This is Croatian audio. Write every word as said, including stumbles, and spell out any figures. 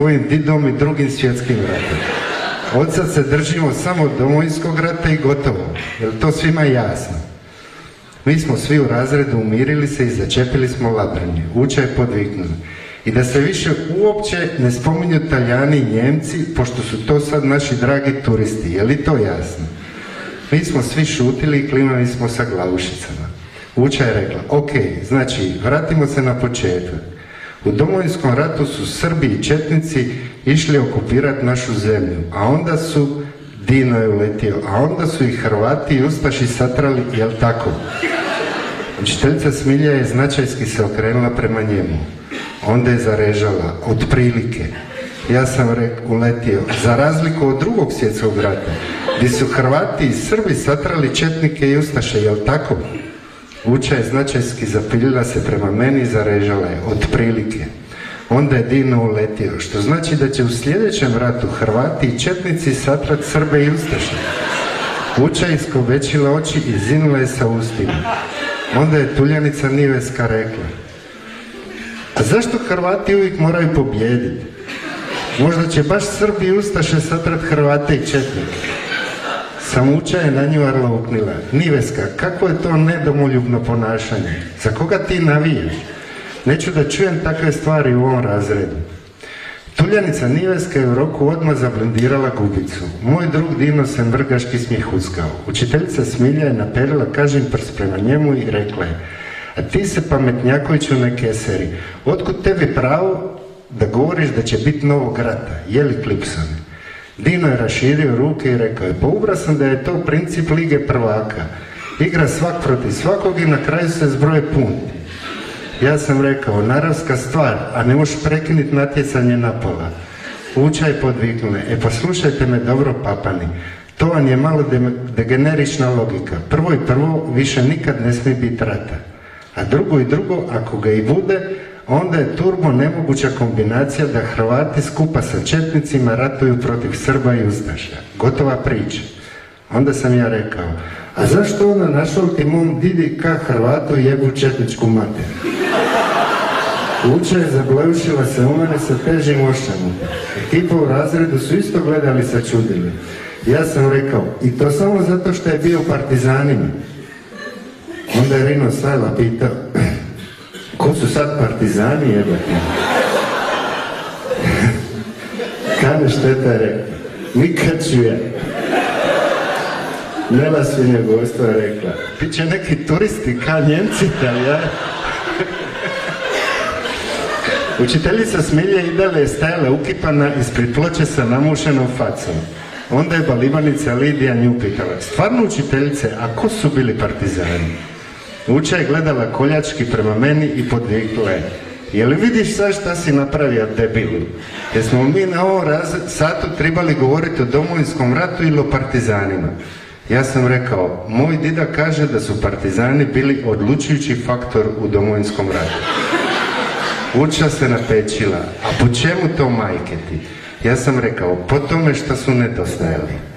ovim didom i drugim svjetskim ratom. Od sad se držimo samo Domovinskog rata i gotovo, jer to svima jasno. Mi smo svi u razredu umirili se i začepili smo labrnje. Uča je podviknula. I da se više uopće ne spominju Talijani i Njemci, pošto su to sad naši dragi turisti. Je li to jasno? Mi smo svi šutili i klimali smo sa glavušicama. Uča je rekla, ok, znači, vratimo se na početak. U Domovinskom ratu su Srbi i Četnici išli okupirati našu zemlju, a onda su, Dino je uletio, a onda su i Hrvati i Ustaši satrali, jel tako? Učiteljica Smilja je značajski se okrenula prema njemu. Onda je zarežala, otprilike. Ja sam rekao, uletio, za razliku od drugog svjetskog rata, gdje su Hrvati i Srbi satrali Četnike i Ustaše, jel tako? Uča je značajski zapiljila se prema meni i zarežala je, otprilike. Onda je Dino uletio, što znači da će u sljedećem ratu Hrvati i Četnici satrat Srbe i Ustaše. Uča je iskobećila oči i zinula je sa ustima. Onda je tuljanica Niveska rekla, a zašto Hrvati uvijek moraju pobijediti? Možda će baš Srbi i Ustaše satrat Hrvate i Četnike. Samuča je na nju arlauknila. Niveska, kako je to nedomoljubno ponašanje? Za koga ti navijaš? Neću da čujem takve stvari u ovom razredu. Tuljanica Niveska je u roku odmah zablendirala gubicu. Moj drug Dino se mrgaški smijehuckao. Učiteljica Smilja je naperila kažin prst prema njemu i rekla je, a ti se pametnjakoviću ne keseri. Otkud tebi pravo da govoriš da će biti novog rata? Je li Klipson? Dino je raširio ruke i rekao je, pa ubra sam da je to princip lige prvaka. Igra svak protiv svakog i na kraju se zbroje punti. Ja sam rekao, naravska stvar, a ne možeš prekinuti natjecanje napola. Uča je podviknula, e pa slušajte me dobro papani, to vam je malo de degenerična logika. Prvo i prvo više nikad ne smije biti rata. A drugo i drugo, ako ga i bude, onda je turbo nemoguća kombinacija da Hrvati skupa sa Četnicima ratuju protiv Srba i Ustaša. Gotova priča. Onda sam ja rekao, a zašto onda našolti mom didi ka Hrvatu jebu četničku mater? Uča je zablajušila se u mene sa težim ošama. Ekipa u razredu su isto gledali sa čudili. Ja sam rekao, i to samo zato što je bio partizanima. Onda je Rino Sajla pitao, ko su sad partizani jebati? Kane šteta je rekla, nikad ću ja. Nela svinjogojstva je rekla, ti će neki turisti ka Njemci, Italijani. Učiteljica Smilje i dalje je stajala ukipana ispred ploče sa namušenom facom. Onda je balivanica Lidija nju pitala, stvarno učiteljice, a ko su bili partizani? Uča je gledala koljački prema meni i podvikla je, je li vidiš sad šta si napravio debilu? Jer smo mi na ovom satu trebali govoriti o Domovinskom ratu ili o partizanima. Ja sam rekao, moj dida kaže da su partizani bili odlučujući faktor u Domovinskom ratu. Uča se napečila, a po čemu to majke ti? Ja sam rekao, po tome što su nedostajali.